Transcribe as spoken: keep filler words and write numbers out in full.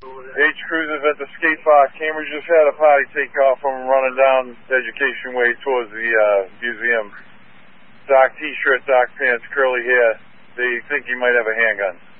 H Cruisers at the skate park. Cambridge just had a party take off from running down Education Way towards the uh, museum. Dark t-shirt, dark pants, curly hair. They think he might have a handgun.